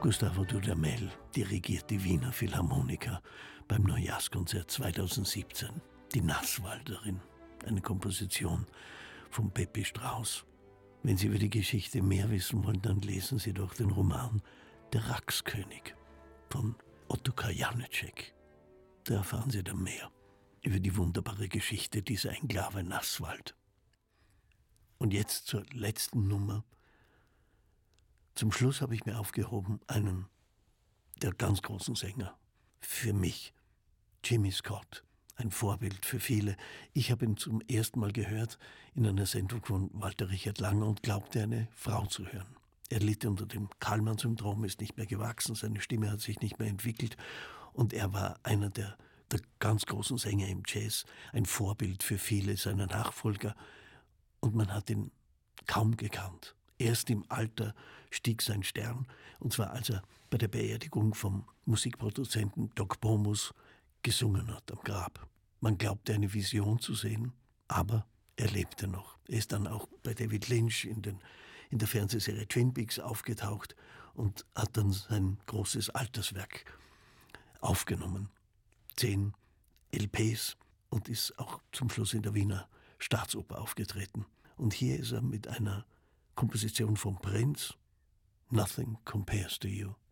Gustavo Dudamel dirigiert die Wiener Philharmoniker beim Neujahrskonzert 2017. Die Nasswalderin, eine Komposition von Peppi Strauss. Wenn Sie über die Geschichte mehr wissen wollen, dann lesen Sie doch den Roman Der Rackskönig von Ottokar Janicek. Da erfahren Sie dann mehr über die wunderbare Geschichte dieser Enklave Nasswald. Und jetzt zur letzten Nummer. Zum Schluss habe ich mir aufgehoben einen der ganz großen Sänger. Für mich, Jimmy Scott, ein Vorbild für viele. Ich habe ihn zum ersten Mal gehört in einer Sendung von Walter Richard Langer und glaubte, eine Frau zu hören. Er litt unter dem Kallmann-Syndrom, ist nicht mehr gewachsen, seine Stimme hat sich nicht mehr entwickelt und er war einer der ganz großen Sänger im Jazz, ein Vorbild für viele seiner Nachfolger und man hat ihn kaum gekannt. Erst im Alter stieg sein Stern, und zwar als er bei der Beerdigung vom Musikproduzenten Doc Pomus gesungen hat am Grab. Man glaubte eine Vision zu sehen, aber er lebte noch. Er ist dann auch bei David Lynch in der Fernsehserie Twin Peaks aufgetaucht und hat dann sein großes Alterswerk aufgenommen. 10 LPs und ist auch zum Schluss in der Wiener Staatsoper aufgetreten. Und hier ist er mit einer Komposition von Prince, Nothing Compares to You.